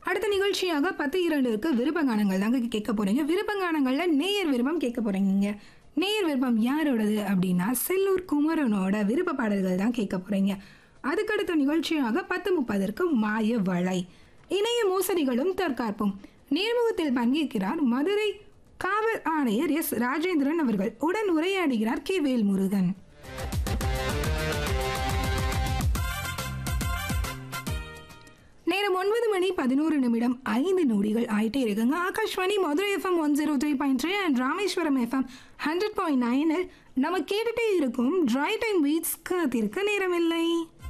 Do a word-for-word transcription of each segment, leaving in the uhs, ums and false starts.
அடுத்த நிகழ்ச்சியாக பத்து இரண்டுக்கு விருப்ப கானங்கள் தாங்க கேட்க போறீங்க. விருப்ப கானங்கள்ல நேயர் விருப்பம் கேட்க போறீங்க. நேயர் விருப்பம் யாரோடது அப்படின்னா செல்லூர் குமரனோட விருப்ப பாடல்கள் தான் கேட்க போறீங்க. அதுக்கடுத்த நிகழ்ச்சியாக பத்து முப்பதற்கு மாய வளை, இணைய மோசடிகளும் தற்காப்பும். நேர்முகத்தில் பங்கேற்கிறார் மதுரை காவல் ஆணையர் எஸ் ராஜேந்திரன் அவர்கள். உடன் உரையாடுகிறார் கே வேல்முருகன். நேரம் ஒன்பது மணி பதினோரு நிமிடம் ஐந்து நொடிகள் ஆயிட்டே இருக்குங்க. Akashvani Madurai FM one zero three point three and Rameswaram FM hundred point நைனில் நம்ம கேட்டுட்டே இருக்கும் ட்ரை டைம் பீட்ஸ் காத்திருக்க நேரமில்லை.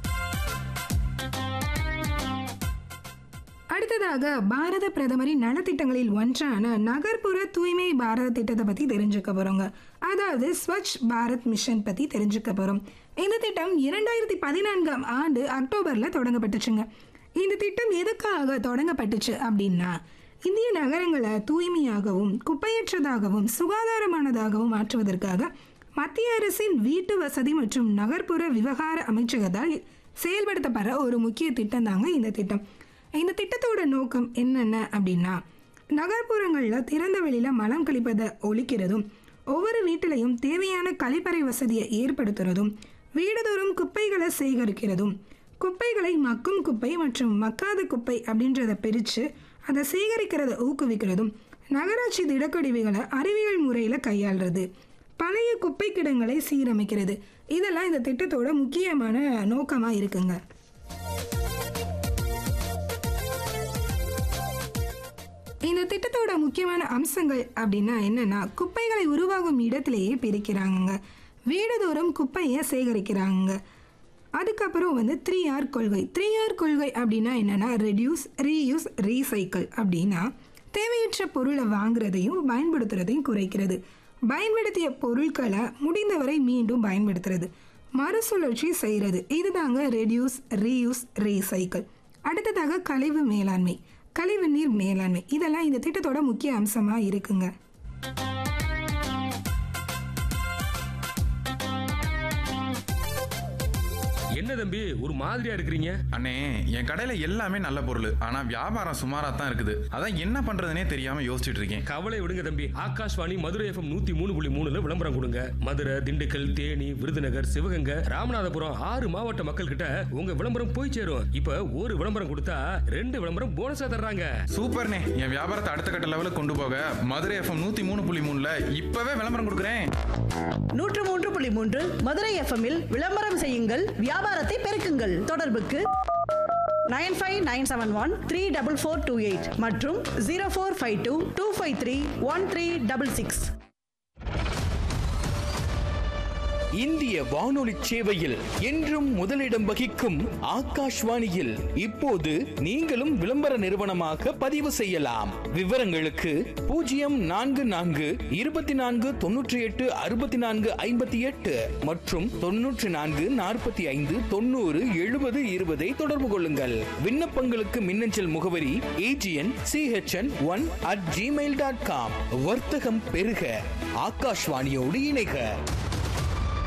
அடுத்ததாக பாரத பிரதமரின் நலத்திட்டங்களில் ஒன்றான நகர்ப்புற தூய்மை பாரத திட்டத்தை பற்றி தெரிஞ்சுக்க போகிறோங்க. அதாவது ஸ்வச் பாரத் மிஷன் பற்றி தெரிஞ்சுக்க போகிறோம். இந்த திட்டம் இரண்டாயிரத்தி பதினான்காம் ஆண்டு அக்டோபரில் தொடங்கப்பட்டுச்சுங்க. இந்த திட்டம் எதுக்காக தொடங்கப்பட்டுச்சு அப்படின்னா, இந்திய நகரங்களை தூய்மையாகவும் குப்பையற்றதாகவும் சுகாதாரமானதாகவும் மாற்றுவதற்காக மத்திய அரசின் வீட்டு வசதி மற்றும் நகர்ப்புற விவகார அமைச்சகத்தால் செயல்படுத்தப்படுற ஒரு முக்கிய திட்டம் தாங்க இந்த திட்டம். இந்த திட்டத்தோட நோக்கம் என்னென்ன அப்படின்னா, நகர்ப்புறங்களில் திறந்த வெளியில் மலம் கழிப்பதை ஒழிக்கிறதும், ஒவ்வொரு வீட்டிலையும் தேவையான கழிப்பறை வசதியை ஏற்படுத்துறதும், வீடுதோறும் குப்பைகளை சேகரிக்கிறதும், குப்பைகளை மக்கும் குப்பை மற்றும் மக்காத குப்பை அப்படின்றத பிரித்து அதை சேகரிக்கிறத ஊக்குவிக்கிறதும், நகராட்சி திடக்கழிவுகளை அறிவியல் முறையில் கையாளுறது, பழைய குப்பை கிடங்களை சீரமைக்கிறது. இதெல்லாம் இந்த திட்டத்தோட முக்கியமான நோக்கமாக இருக்குங்க. இந்த திட்டத்தோட முக்கியமான அம்சங்கள் அப்படின்னா என்னன்னா, குப்பைகளை உருவாகும் இடத்திலேயே பிரிக்கிறாங்க, வீடுதோறும் குப்பையை சேகரிக்கிறாங்க. அதுக்கப்புறம் வந்து த்ரீ ஆர் கொள்கை. த்ரீ ஆர் கொள்கை அப்படின்னா என்னென்னா, ரெடியூஸ், ரீயூஸ், ரீசைக்கிள். அப்படின்னா தேவையற்ற பொருளை வாங்குறதையும் பயன்படுத்துறதையும் குறைக்கிறது, பயன்படுத்திய பொருட்களை முடிந்தவரை மீண்டும் பயன்படுத்துறது, மறுசுழற்சி செய்கிறது. இதுதாங்க ரெடியூஸ், ரீயூஸ், ரீசைக்கிள். அடுத்ததாக கழிவு மேலாண்மை, கழிவு நீர் மேலாண்மை. இதெல்லாம் இந்த திட்டத்தோட முக்கிய அம்சமாக இருக்குங்க. என்ன தம்பி ஒரு மாதிரியா இருக்கிறீங்க? அண்ணே, என் கடையில எல்லாமே நல்ல பொருள், ஆனா வியாபாரம் சுமாரா தான் இருக்குது. அதான் என்ன பண்றதுனே தெரியாம யோசிச்சுட்டு இருக்கேன். கவலை விடுங்க தம்பி, ஆகாஷ்வாணி மதுரை எஃப்எம் நூத்தி மூணு புள்ளி மூணுல விளம்பரம் கொடுங்க. மதுரை, திண்டுக்கல், தேனி, விருதுநகர், சிவகங்கை, ராமநாதபுரம் ஆறு மாவட்ட மக்கள் கிட்ட உங்க விளம்பரம் போய் சேரும். இப்ப ஒரு விளம்பரம் கொடுத்தா ரெண்டு விளம்பரம் போனஸா தர்றாங்க. சூப்பர்ண்ணே, என் வியாபாரத்தை அடுத்த கட்ட லெவலுக்கு கொண்டு போக மதுரை எஃப்எம் நூத்தி மூணு புள்ளி மூணுல இப்பவே விளம்பரம் கொடுக்குறேன். நூற்று மூன்று புள்ளி மூன்று மதுரை எஃப்எம்மில் விளம்பரம் செய்யுங்கள், வியாபாரத்தை பெருக்குங்கள். தொடர்புக்கு nine five nine seven one three double four two eight மற்றும் zero four five two two five three one three double six. இந்திய வானொலி சேவையில் என்றும் முதலிடம் வகிக்கும் ஆகாஷ்வாணியில் இப்போது நீங்களும் விளம்பர நிறுவனமாக பதிவு செய்யலாம். விவரங்களுக்கு பூஜ்ஜியம் நான்கு நான்கு இருபத்தி நான்கு தொன்னூற்றி எட்டு அறுபத்தி நான்கு ஐம்பத்தி எட்டு மற்றும் தொன்னூற்றி நான்கு நாற்பத்தி ஐந்து தொண்ணூறு எழுபது இருபதை தொடர்பு கொள்ளுங்கள். விண்ணப்பங்களுக்கு மின்னஞ்சல் முகவரி AGN CHN one at Gmail dot com. வர்த்தகம் பெருக, ஆகாஷ்வாணியோடு இணைக.